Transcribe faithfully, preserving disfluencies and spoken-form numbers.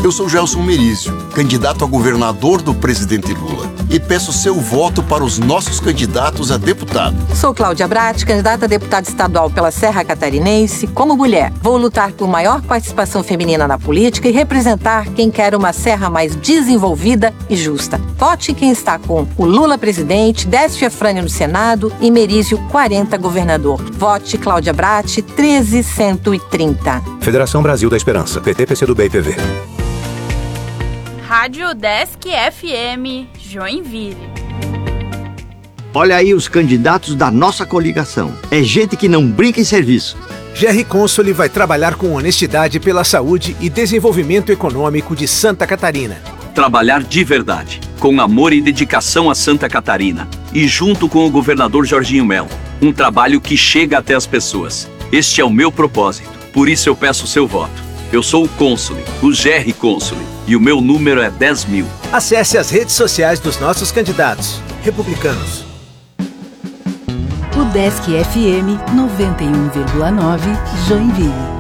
Eu sou Gelson Merizio, candidato a governador do presidente Lula, e peço seu voto para os nossos candidatos a deputado. Sou Cláudia Bratti, candidata a deputada estadual pela Serra Catarinense. Como mulher, vou lutar por maior participação feminina na política e representar quem quer uma Serra mais desenvolvida e justa. Vote em quem está com o Lula presidente, Décio Afrânio no Senado e Merizio quarenta governador. Vote Cláudia Bratti, treze cento e trinta. Federação Brasil da Esperança, P T, P C do B e P V. Rádio Desk F M, Joinville. Olha aí os candidatos da nossa coligação. É gente que não brinca em serviço. Gerry Consoli vai trabalhar com honestidade pela saúde e desenvolvimento econômico de Santa Catarina. Trabalhar de verdade, com amor e dedicação a Santa Catarina. E junto com o governador Jorginho Melo. Um trabalho que chega até as pessoas. Este é o meu propósito. Por isso eu peço seu voto. Eu sou o Consoli, o Gerry Consoli, e o meu número é dez mil. Acesse as redes sociais dos nossos candidatos republicanos. O Desk F M noventa e um vírgula nove, Joinville.